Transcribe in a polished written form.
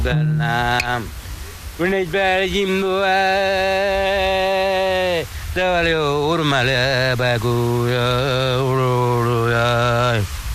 Bennem. Un'eich belgim due, te valeu urmale bagulho,